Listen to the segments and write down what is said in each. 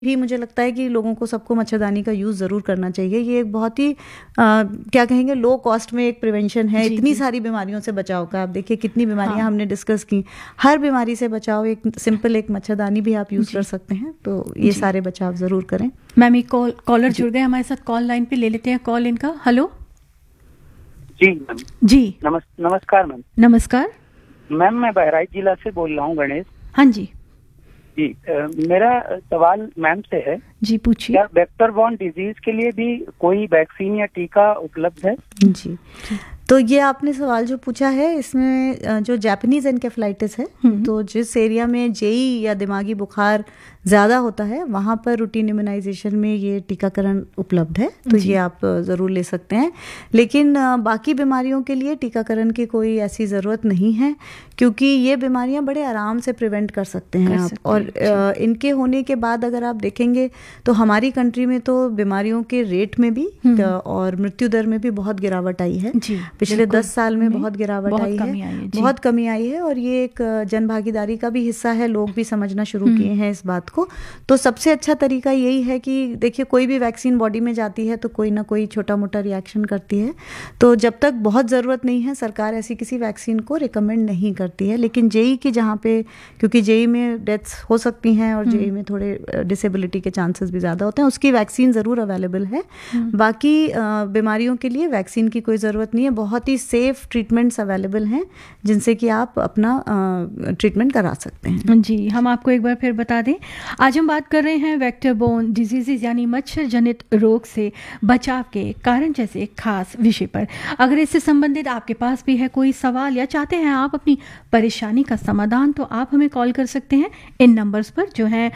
भी मुझे लगता है कि लोगों को सबको मच्छरदानी का यूज़ ज़रूर करना चाहिए। ये एक बहुत ही क्या कहेंगे, लो कॉस्ट में एक प्रिवेंशन है इतनी सारी बीमारियों से बचाव का। आप देखिए कितनी बीमारियां हमने डिस्कस की, हर बीमारी से बचाव एक सिंपल एक मच्छरदानी भी आप यूज़ कर सकते हैं। तो ये सारे बचाव ज़रूर करें। मैम एक कॉलर जुड़ गए हमारे साथ कॉल लाइन पे, ले लेते हैं कॉल इनका। हेलो जी मैम। जी नमस्कार मैम। नमस्कार मैम मैं बहराइच जिला से बोल रहा हूँ, गणेश। हाँ जी जी मेरा सवाल मैम से है। जी पूछिए। क्या वेक्टर बॉर्न डिजीज के लिए भी कोई वैक्सीन या टीका उपलब्ध है? जी तो ये आपने सवाल जो पूछा है, इसमें जो जापानीज एनकेफेलाइटिस है, तो जिस एरिया में जेई या दिमागी बुखार ज़्यादा होता है वहाँ पर रूटीन इम्यूनाइजेशन में ये टीकाकरण उपलब्ध है, तो ये आप ज़रूर ले सकते हैं। लेकिन बाकी बीमारियों के लिए टीकाकरण की कोई ऐसी ज़रूरत नहीं है, क्योंकि ये बीमारियां बड़े आराम से प्रिवेंट कर सकते हैं आप। और इनके होने के बाद अगर आप देखेंगे तो हमारी कंट्री में तो बीमारियों के रेट में भी और मृत्यु दर में भी बहुत गिरावट आई है। पिछले 10 साल में बहुत गिरावट आई है, बहुत कमी आई है। और ये एक जन भागीदारी का भी हिस्सा है, लोग भी समझना शुरू किए हैं इस बात को। तो सबसे अच्छा तरीका यही है कि देखिए कोई भी वैक्सीन बॉडी में जाती है तो कोई ना कोई छोटा मोटा रिएक्शन करती है, तो जब तक बहुत ज़रूरत नहीं है सरकार ऐसी किसी वैक्सीन को रिकमेंड नहीं करती है। लेकिन जेई की जहाँ पे, क्योंकि जेई में डेथ्स हो सकती हैं और जेई में थोड़े डिसेबिलिटी के चांसेस भी ज़्यादा होते हैं, उसकी वैक्सीन ज़रूर अवेलेबल है। बाकी बीमारियों के लिए वैक्सीन की कोई ज़रूरत नहीं है, बहुत ही सेफ ट्रीटमेंट्स अवेलेबल हैं जिनसे कि आप अपना ट्रीटमेंट करा सकते हैं। जी हम आपको एक बार फिर बता दें, आज हम बात कर रहे हैं वेक्टर बोर्न डिजीजेज यानी मच्छर जनित रोग से बचाव के कारण जैसे एक खास विषय पर। अगर इससे संबंधित आपके पास भी है कोई सवाल या चाहते हैं आप अपनी परेशानी का समाधान, तो आप हमें कॉल कर सकते हैं इन नंबर्स पर जो हैं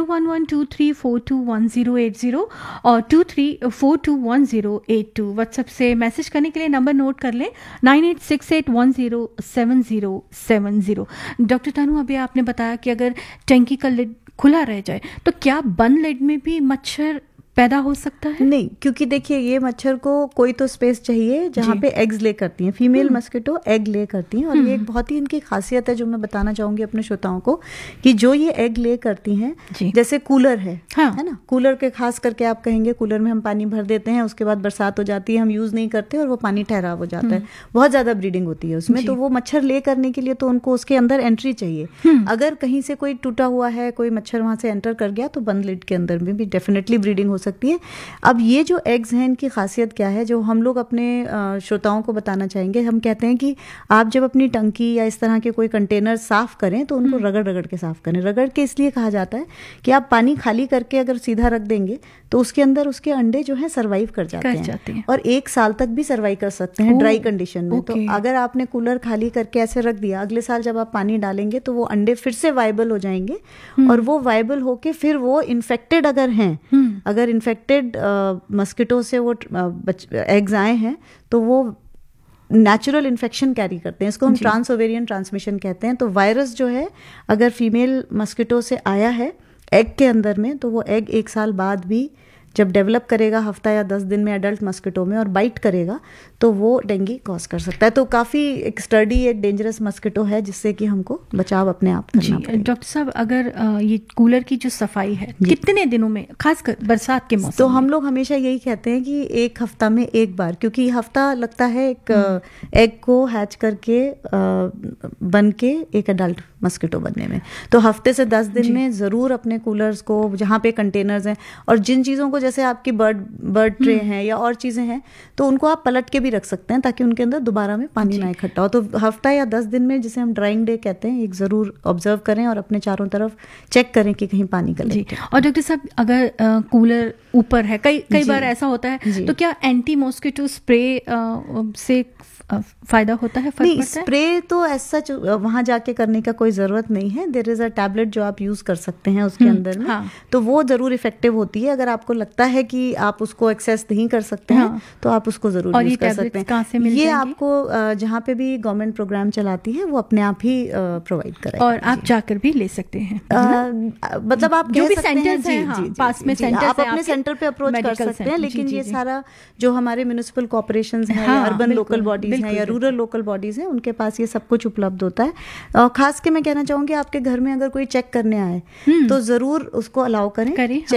0112342180 और 23421082। व्हाट्सएप से मैसेज करने के लिए नंबर नोट कर लें 9868107070। डॉक्टर तानू, अभी आपने बताया कि अगर टैंकी का लिड खुला रह जाए तो क्या बंद लिड में भी मच्छर पैदा हो सकता है? नहीं, क्योंकि देखिए ये मच्छर को कोई तो स्पेस चाहिए जहाँ पे एग्स ले करती हैं। फीमेल मस्किटो एग ले करती हैं और ये एक बहुत ही इनकी खासियत है जो मैं बताना चाहूंगी अपने श्रोताओं को, कि जो ये एग ले करती हैं, जैसे कूलर है ना, कूलर के खास करके आप कहेंगे कूलर में हम पानी भर देते हैं, उसके बाद बरसात हो जाती है, हम यूज नहीं करते और वो पानी ठहराव हो जाता है, बहुत ज्यादा ब्रीडिंग होती है उसमें। तो वो मच्छर ले करने के लिए तो उनको उसके अंदर एंट्री चाहिए। अगर कहीं से कोई टूटा हुआ है, कोई मच्छर वहां से एंटर कर गया तो बंद लिड के अंदर में भी डेफिनेटली ब्रीडिंग हो सकती है। अब ये जो एग्स हैं इनकी खासियत क्या है, जो हम लोग अपने श्रोताओं को बताना चाहेंगे। हम कहते हैं कि आप जब अपनी टंकी या इस तरह के कोई कंटेनर साफ करें तो उनको रगड़ रगड़ के साफ करें। रगड़ के इसलिए कहा जाता है कि आप पानी खाली करके अगर सीधा रख देंगे तो उसके अंदर उसके अंडे जो है सर्वाइव कर जाते हैं और 1 साल तक भी सर्वाइव कर सकते हैं ड्राई कंडीशन में। तो अगर आपने कूलर खाली करके ऐसे रख दिया, अगले साल जब आप पानी डालेंगे तो वो अंडे फिर से वायबल हो जाएंगे और वो वायबल होके फिर वो इन्फेक्टेड अगर हैं, अगर इन्फेक्टेड मस्किटो से वो एग्स आए हैं तो वो नेचुरल इन्फेक्शन कैरी करते हैं। इसको हम ट्रांस ओवेरियन ट्रांसमिशन कहते हैं। तो वायरस जो है अगर फीमेल मस्किटो से आया है एग के अंदर में, तो वो एग 1 साल बाद भी जब डेवलप करेगा हफ्ता या 10 दिन में एडल्ट मस्किटो में और बाइट करेगा तो वो डेंगू कॉज कर सकता है। तो काफ़ी एक स्टर्डी, एक डेंजरस मस्किटो है जिससे कि हमको बचाव अपने आप करना पड़ेगा। डॉक्टर साहब, अगर ये कूलर की जो सफाई है कितने दिनों में, खासकर बरसात के मौसम तो हम लोग हमेशा यही कहते हैं कि 1 हफ्ता में 1 बार, क्योंकि हफ्ता लगता है एक एग को हैच करके बन के एक एडल्ट मस्किटो बनने में। तो हफ्ते से 10 दिन में ज़रूर अपने कूलर्स को, जहाँ पे कंटेनर्स हैं और जिन चीज़ों को, जैसे आपकी बर्ड ट्रे हैं या और चीज़ें हैं, तो उनको आप पलट के भी रख सकते हैं ताकि उनके अंदर दोबारा में पानी ना इकट्ठा हो। तो हफ्ता या 10 दिन में, जिसे हम ड्राइंग डे कहते हैं, एक ज़रूर ऑब्जर्व करें और अपने चारों तरफ चेक करें कि कहीं पानी कलेक्ट है। और डॉक्टर साहब, अगर कूलर ऊपर है, कई बार ऐसा होता है, तो क्या एंटी मॉस्किटो स्प्रे से फायदा होता है? नहीं, स्प्रे तो ऐसा वहां जाके करने का कोई जरूरत नहीं है। देयर इज अ टैबलेट जो आप यूज कर सकते हैं उसके अंदर में, तो वो जरूर इफेक्टिव होती है। अगर आपको लगता है कि आप उसको एक्सेस नहीं कर सकते हैं तो आप उसको जरूर यूज कर सकते हैं। कहाँ से मिल ये जाएंगे? आपको जहाँ पे भी गवर्नमेंट प्रोग्राम चलाती है वो अपने आप ही प्रोवाइड कराएगी और आप जाकर भी ले सकते हैं। मतलब आप जो भी सेंटर्स हैं पास में, सेंटर्स आप अपने सेंटर पे अप्रोच कर सकते हैं। लेकिन ये सारा जो हमारे म्युनिसिपल कॉर्पोरेशंस हैं, अर्बन लोकल बॉडीज बॉडीज हैं या रूरल लोकल बॉडीज हैं, उनके पास ये सब कुछ उपलब्ध होता है। और खास के मैं कहना चाहूंगी, आपके घर में अगर कोई चेक करने आए तो जरूर उसको अलाउ करें।